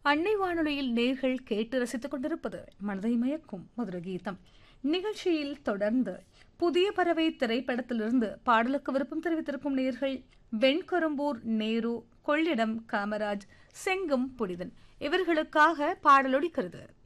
அன்னை வானொலியில் நேர்கள் கேட்டு ரசித்துக் கொண்டிருப்பது மனதை மயக்கும் மதுர கீதம். நிகழ்ச்சியில் தொடர்ந்து புதிய பறவை திரைப்படத்திலிருந்து பாடலுக்கு விருப்பம் தெரிவித்திருக்கும் நேர்கள் வெண்கரும்பூர் நேரு, கொள்ளிடம் காமராஜ், செங்கும் புனிதன். இவர்களுக்காக பாடலொலிக்கிறது.